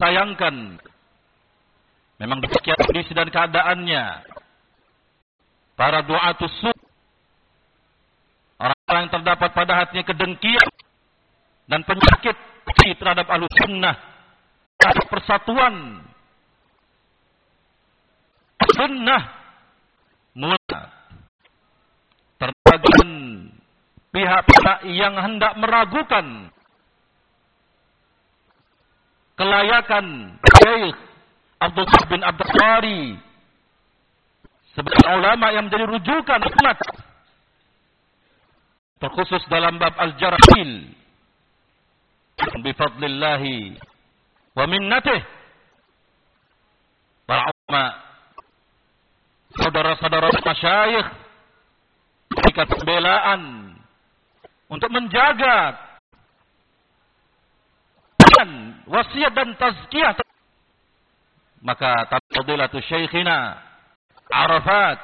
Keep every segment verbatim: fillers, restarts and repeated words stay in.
sayangkan. Memang demikian kondisi dan keadaannya. Para du'atus su', orang-orang yang terdapat pada hatinya kedengkian dan penyakit terhadap Ahlus Sunnah, terhadap persatuan Sunnah, mulai terbagian pihak-pihak yang hendak meragukan kelayakan Syekh Abdullah bin Abdul Qari sebagai ulama yang menjadi rujukan umat, terkhusus dalam bab al-jarahil. Bifadlillahi wa minnatih, para ulama, saudara-saudara masyayikh, berikan pembelaan untuk menjaga dan wasiat dan tazkiyah. Maka fadilatu syekhina Arafat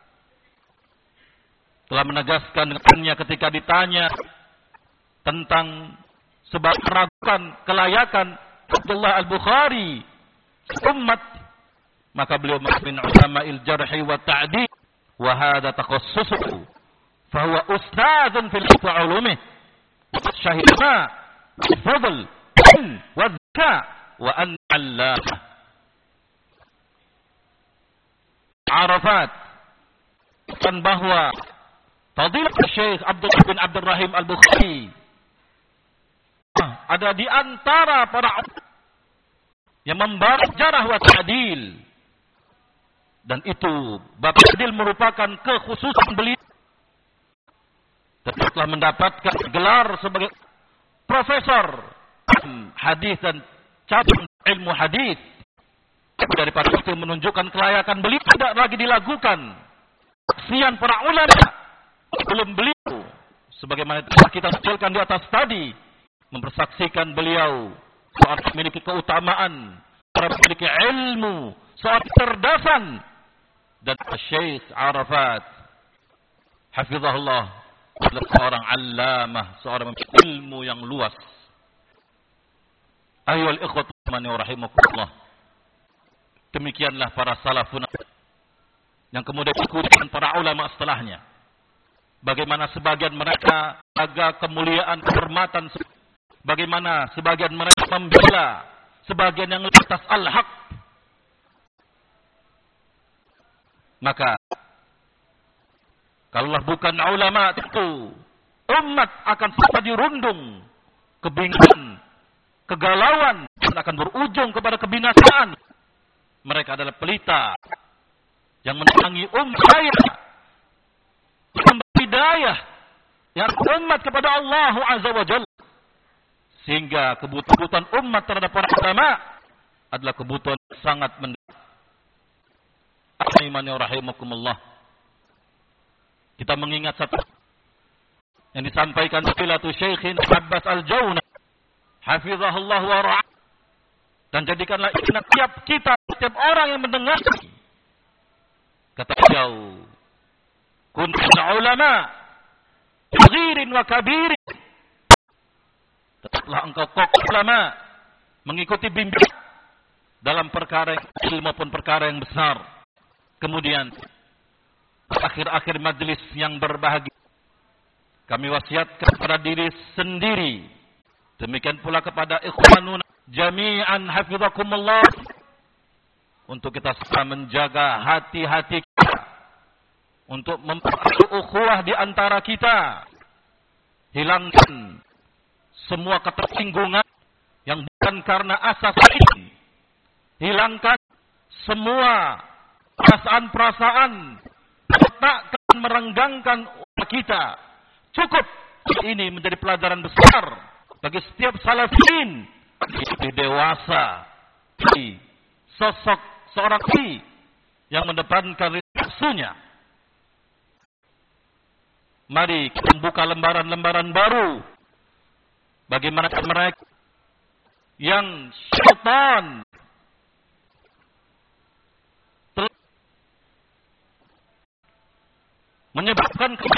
telah menegaskan dengannya ketika ditanya tentang sebab meragukan kelayakan Abdullah Al-Bukhari umat, maka beliau min ulama'il jarhi wa ta'dil wa hadha takhassusuhu fa huwa ustadzun fil ulumih syahidna fadl wa dzaka wa an allamah. Arafat dan bahwa fadilah Syekh Abdullah bin Abdul Rahim Al-Bukhari ada di antara para yang membawa jarah wa ta'dil, dan itu bab ta'dil merupakan kekhususan beliau. Setelah mendapatkan gelar sebagai profesor hadis dan cabang ilmu hadis, daripada itu menunjukkan kelayakan beliau tidak lagi dilakukan saksian para ulama belum beliau, sebagaimana kita sebutkan di atas tadi, mempersaksikan beliau seorang memiliki keutamaan, seorang memiliki ilmu, seorang kecerdasan. Dan Syekh Arafat hafizahullah adalah seorang allamah, seorang memiliki ilmu yang luas. Ayyuhal ikhwatu rahimani wa rahimakumullah, demikianlah para salafun yang kemudian ikuti para ulama setelahnya. Bagaimana sebagian mereka jaga kemuliaan, kehormatan, bagaimana sebagian mereka membela sebagian yang atas al-haq. Maka kalaulah bukan ulama, tentu umat akan sampai dirundung kebingungan, kegalauan, dan akan berujung kepada kebinasaan. Mereka adalah pelita yang menangi umat saya, memberi hidayah yang umat kepada Allah Azza wa Jalla, sehingga kebutuhan umat terhadap para ulama adalah kebutuhan sangat mendesak. Rahimani wa rahimakumullah. Kita mengingat satu yang disampaikan Fadilatu Syekhin Abbas Al-Jauna hafizahullah wa ra'ah, dan jadikanlah ingat tiap kita, setiap orang yang mendengar. Kata beliau, kuntum ulama saghirin wa kabirin, tetaplah engkau kokoh ulama, mengikuti bimbingan dalam perkara yang maupun perkara yang besar. Kemudian akhir-akhir majelis yang berbahagia, kami wasiatkan kepada diri sendiri, demikian pula kepada ikhwanuna jami'an hafizakumullah, untuk kita segera menjaga hati-hati kita, untuk mempererat ukhuwah di antara kita, hilangkan semua ketersinggungan yang bukan karena asas ini, hilangkan semua perasaan-perasaan tak akan merenggangkan umat kita. Cukup ini menjadi pelajaran besar bagi setiap salafin, di dewasa, di sosok seorang si yang mendepankan nafsunya. Mari kita membuka lembaran-lembaran baru. Bagaimana mereka yang syaitan telah menyebabkan